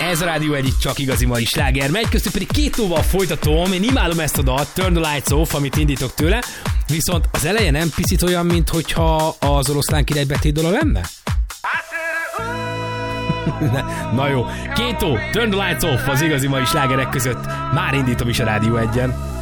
Ez a Rádió egyik csak igazi mai sláger megy, köztük pedig két szóval folytatom, én imádom ezt a dalt, Turn the Lights Off, amit indítok tőle, viszont az eleje nem picit olyan, mint hogyha az Oroszlán király betétdala lenne? Na jó, két Turn the Lights Off az igazi mai slágerek között, már indítom is a Rádió egyen.